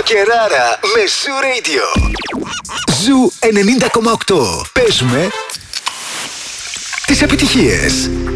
Κεράρα με Ζου Radio. Ζου 90,8. Παίζουμε τις επιτυχίες.